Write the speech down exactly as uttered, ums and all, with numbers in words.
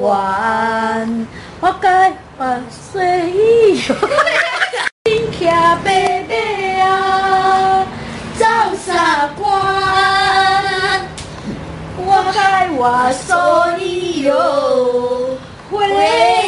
弯，我该把随意。天骑白马啊，走沙关，我该我所以有回。